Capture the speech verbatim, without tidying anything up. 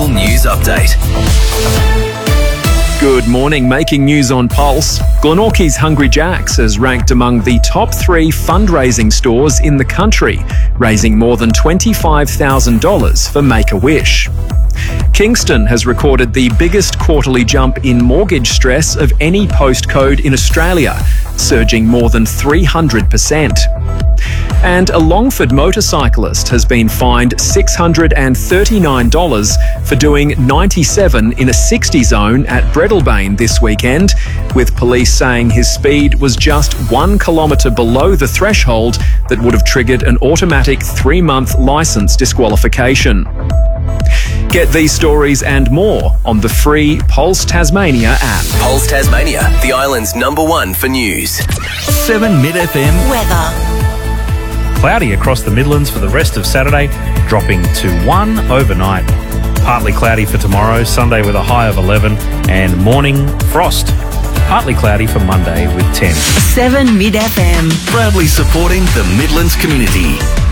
local news update. Good morning. Making news on Pulse. Glenorchy's Hungry Jack's is ranked among the top three fundraising stores in the country, raising more than twenty-five thousand dollars for Make-A-Wish. Kingston has recorded the biggest quarterly jump in mortgage stress of any postcode in Australia, surging more than three hundred percent. And a Longford motorcyclist has been fined six hundred thirty-nine dollars for doing ninety-seven in a sixty zone at Breadalbane this weekend, with police saying his speed was just one kilometre below the threshold that would have triggered an automatic three-month licence disqualification. Get these stories and more on the free Pulse Tasmania app. Pulse Tasmania, the island's number one for news. seven Mid F M Weather. Cloudy across the Midlands for the rest of Saturday, dropping to one overnight. Partly cloudy for tomorrow, Sunday with a high of eleven, and morning frost. Partly cloudy for Monday with ten. seven Mid F M. proudly supporting the Midlands community.